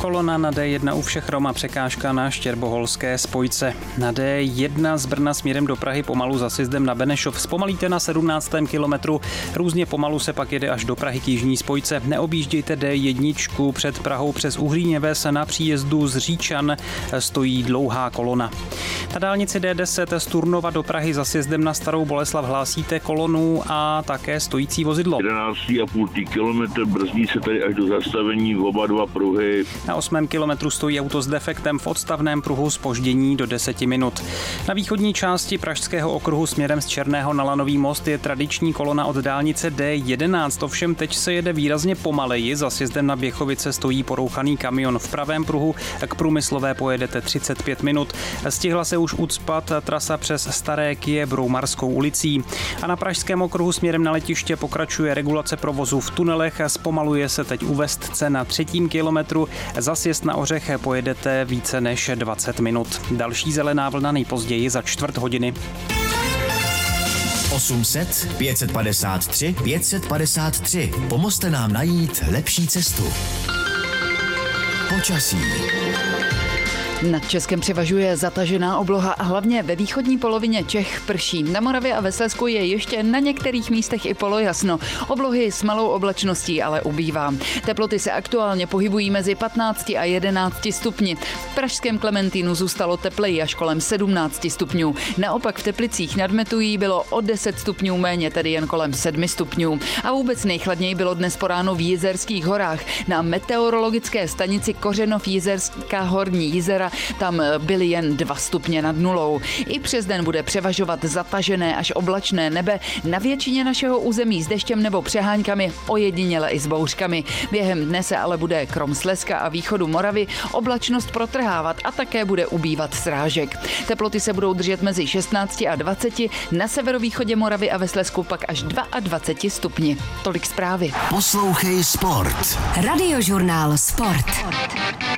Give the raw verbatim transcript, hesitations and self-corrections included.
Kolona na D jedna u Všechrom a překážka na Štěrboholské spojce. Na D jedna z Brna směrem do Prahy pomalu za sjezdem na Benešov. Zpomalíte na sedmnáctém kilometru, různě pomalu se pak jede až do Prahy k jižní spojce. Neobjíždějte D jedna před Prahou přes Uhříně Ves, na příjezdu z Říčan stojí dlouhá kolona. Na dálnici D deset z Turnova do Prahy za sjezdem na Starou Boleslav hlásíte kolonu a také stojící vozidlo. jedenáct a půl kilometr, brzdí se tady až do zastavení v oba dva pruhy. Na osmém kilometru stojí auto s defektem v odstavném pruhu, zpoždění do deseti minut. Na východní části Pražského okruhu směrem z Černého na Lanový most je tradiční kolona od dálnice D jedenáct, ovšem teď se jede výrazně pomaleji, za sjezdem na Běchovice stojí porouchaný kamion. V pravém pruhu k Průmyslové pojedete třicet pět minut. Stihla se už ucpat trasa přes Staré Kyje Broumarskou ulicí. A na Pražském okruhu směrem na letiště pokračuje regulace provozu v tunelech, zpomaluje se teď u Vestce na třetím kilometru. Za sjezd na Ořech pojedete více než dvacet minut. Další zelená vlna nejpozději za čtvrt hodiny. osm set pět set padesát tři pět set padesát tři. Pomozte nám najít lepší cestu. Počasí. Nad Českem převažuje zatažená obloha a hlavně ve východní polovině Čech prší. Na Moravě a ve Slezsku je ještě na některých místech i polojasno. Oblohy s malou oblačností ale ubývá. Teploty se aktuálně pohybují mezi patnácti a jedenácti stupni. V pražském Klementínu zůstalo tepleji až kolem sedmnácti stupňů. Naopak v Teplicích nad Metují bylo o deset stupňů méně, tedy jen kolem sedmi stupňů. A vůbec nejchladněji bylo dnes po ránu v Jizerských horách. Na meteorologické stanici Kořenov Jizerská Horní Jizera tam byly jen dva stupně nad nulou. I přes den bude převažovat zatažené až oblačné nebe, na většině našeho území s deštěm nebo přeháňkami, ojediněle i s bouřkami. Během dne se ale bude krom Slezska a východu Moravy oblačnost protrhávat a také bude ubývat srážek. Teploty se budou držet mezi šestnácti a dvaceti, na severovýchodě Moravy a ve Slezsku pak až dvaceti dvou stupni. Tolik zprávy. Poslouchej Sport. Radiožurnál Sport.